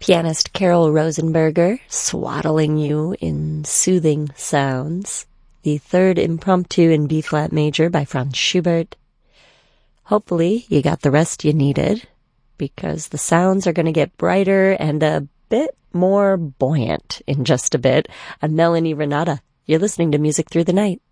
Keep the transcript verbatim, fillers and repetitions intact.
pianist Carol Rosenberger swaddling you in soothing sounds. The third impromptu in B-flat major by Franz Schubert. Hopefully you got the rest you needed, because the sounds are going to get brighter and a bit more buoyant in just a bit. I'm Melanie Renata. You're listening to Music Through the Night.